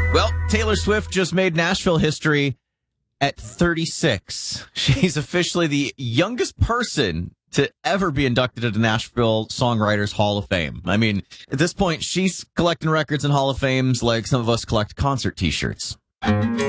Well, Taylor Swift just made Nashville history at 36. She's officially the youngest person to ever be inducted into Nashville Songwriters Hall of Fame. I mean, at this point, she's collecting records in Hall of Fames like some of us collect concert t-shirts.